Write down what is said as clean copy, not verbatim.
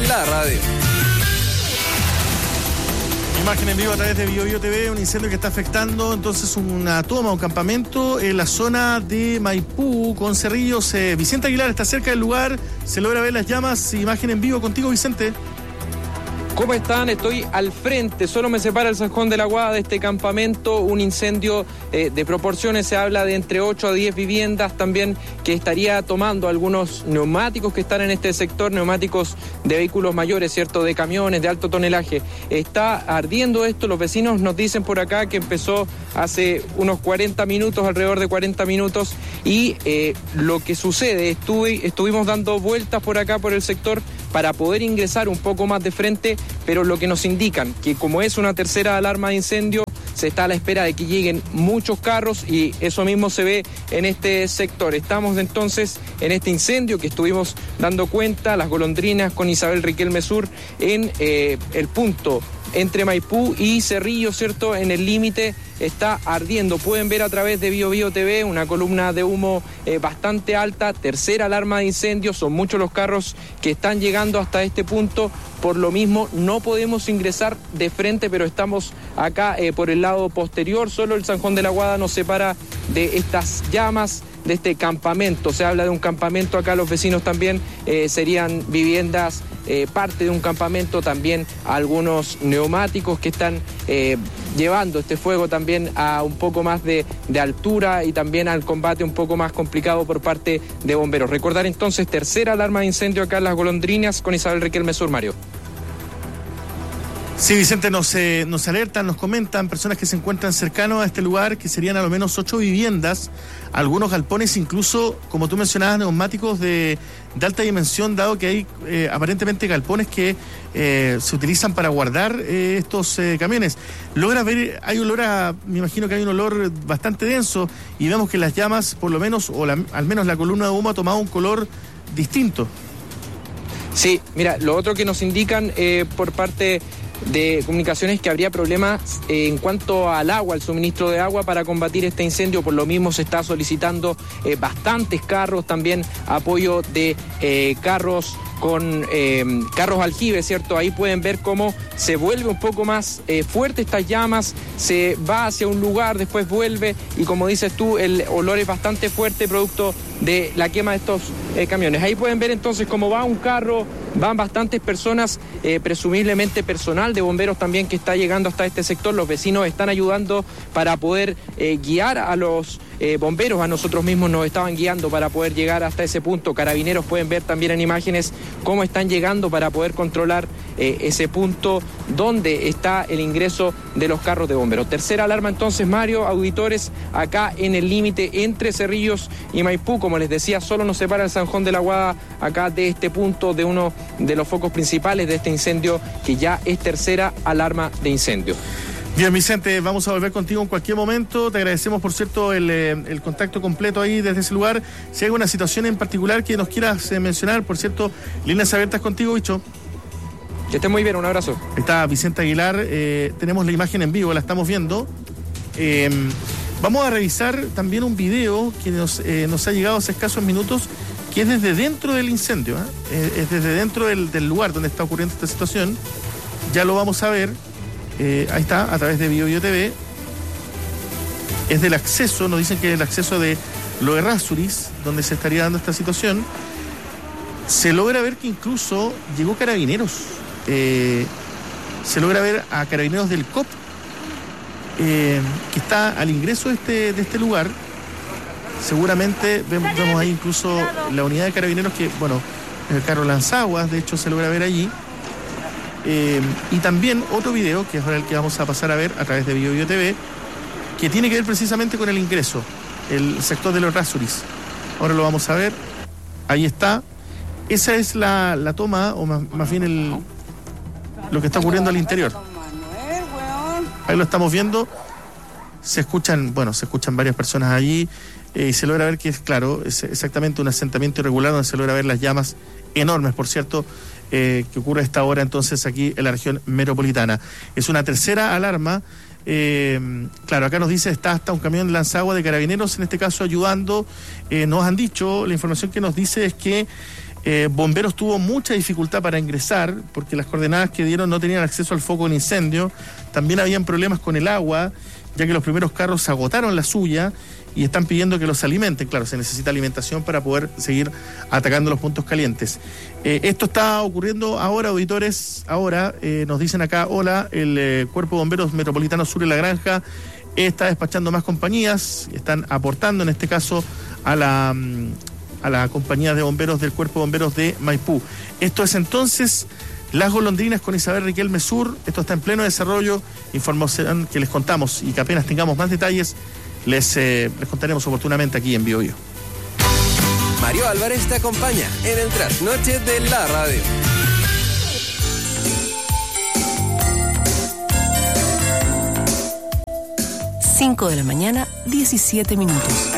la radio. Imagen en vivo a través de BioBio TV, un incendio que está afectando entonces una toma, un campamento en la zona de Maipú con Cerrillos. Vicente Aguilar está cerca del lugar, se logra ver las llamas. Imagen en vivo contigo, Vicente. ¿Cómo están? Estoy al frente, solo me separa el Zanjón de la Guada de este campamento, un incendio de proporciones, se habla de entre 8 a 10 viviendas también, que estaría tomando algunos neumáticos que están en este sector, neumáticos de vehículos mayores, ¿cierto?, de camiones, de alto tonelaje. Está ardiendo esto, los vecinos nos dicen por acá que empezó hace unos 40 minutos, alrededor de 40 minutos, y lo que sucede, estuvimos dando vueltas por acá, por el sector, para poder ingresar un poco más de frente, pero lo que nos indican, que como es una tercera alarma de incendio, se está a la espera de que lleguen muchos carros y eso mismo se ve en este sector. Estamos entonces en este incendio que estuvimos dando cuenta, Las Golondrinas con Isabel Riquelme Sur, en el punto entre Maipú y Cerrillos, ¿cierto? En el límite está ardiendo. Pueden ver a través de BioBio TV una columna de humo bastante alta, tercera alarma de incendio, son muchos los carros que están llegando hasta este punto, por lo mismo no podemos ingresar de frente, pero estamos acá por el lado posterior, solo el Zanjón de la Guada nos separa de estas llamas, de este campamento. Se habla de un campamento acá, los vecinos también serían viviendas, parte de un campamento, también algunos neumáticos que están llevando este fuego también a un poco más de altura y también al combate un poco más complicado por parte de bomberos. Recordar entonces, tercera alarma de incendio acá en Las Golondrinas con Isabel Riquelme Sur, Mario. Sí, Vicente, nos alertan, nos comentan personas que se encuentran cercanos a este lugar que serían a lo menos 8 viviendas, algunos galpones, incluso, como tú mencionabas, neumáticos de alta dimensión, dado que hay aparentemente galpones que se utilizan para guardar estos camiones. Logra ver, hay olor me imagino que hay un olor bastante denso y vemos que las llamas, por lo menos, al menos la columna de humo ha tomado un color distinto. Sí, mira, lo otro que nos indican por parte de comunicaciones que habría problemas en cuanto al agua, al suministro de agua para combatir este incendio. Por lo mismo se está solicitando bastantes carros, también apoyo de carros con carros aljibes, ¿cierto? Ahí pueden ver cómo se vuelve un poco más fuerte estas llamas, se va hacia un lugar, después vuelve y, como dices tú, el olor es bastante fuerte producto de la quema de estos camiones. Ahí pueden ver entonces cómo va un carro, van bastantes personas, presumiblemente personal de bomberos también que está llegando hasta este sector. Los vecinos están ayudando para poder guiar a los bomberos, a nosotros mismos nos estaban guiando para poder llegar hasta ese punto. Carabineros pueden ver también en imágenes cómo están llegando para poder controlar ese punto donde está el ingreso de los carros de bomberos. Tercera alarma entonces, Mario, auditores, acá en el límite entre Cerrillos y Maipú. Como les decía, solo nos separa el Zanjón de la Guada acá de este punto, de uno de los focos principales de este incendio, que ya es tercera alarma de incendio. Bien, Vicente, vamos a volver contigo en cualquier momento. Te agradecemos, por cierto, el contacto completo ahí desde ese lugar. Si hay alguna situación en particular que nos quieras mencionar, por cierto, líneas abiertas contigo, Bicho. Que esté muy bien, un abrazo. Ahí está Vicente Aguilar, tenemos la imagen en vivo, la estamos viendo. Vamos a revisar también un video que nos ha llegado hace escasos minutos, que es desde dentro del incendio, es desde dentro del lugar donde está ocurriendo esta situación. Ya lo vamos a ver. Ahí está, a través de BioBio TV. Es del acceso, nos dicen que es el acceso de Los Errázuriz, donde se estaría dando esta situación. Se logra ver que incluso llegó Carabineros. Se logra ver a Carabineros del COP, que está al ingreso de este lugar. Seguramente vemos ahí incluso la unidad de Carabineros que, bueno, el carro lanzaguas, de hecho se logra ver allí. Y también otro video, que es ahora el que vamos a pasar a ver a través de BioBio TV, que tiene que ver precisamente con el ingreso, el sector de Los Errázuriz. Ahora lo vamos a ver. Ahí está. Esa es la toma, o más bien lo que está ocurriendo al interior. Ahí lo estamos viendo. Se escuchan varias personas allí. Y se logra ver que es, claro, es exactamente un asentamiento irregular donde se logra ver las llamas enormes, por cierto, que ocurre a esta hora entonces aquí en la región metropolitana. Es una tercera alarma. Claro, acá nos dice está hasta un camión de lanzagua de Carabineros, en este caso ayudando. Nos han dicho, la información que nos dice es que Bomberos tuvo mucha dificultad para ingresar porque las coordenadas que dieron no tenían acceso al foco del incendio. También habían problemas con el agua, ya que los primeros carros agotaron la suya y están pidiendo que los alimenten. Claro, se necesita alimentación para poder seguir atacando los puntos calientes. Esto está ocurriendo ahora, auditores. Ahora nos dicen acá, hola, el Cuerpo de Bomberos Metropolitano Sur de La Granja está despachando más compañías, están aportando en este caso a la compañía de bomberos del Cuerpo de Bomberos de Maipú. Esto es entonces Las Golondrinas con Isabel Riquelme Sur. Esto está en pleno desarrollo, información que les contamos y que apenas tengamos más detalles les contaremos oportunamente aquí en BioBio. Mario Álvarez te acompaña en el trasnoche de la radio. 5 de la mañana, 17 minutos.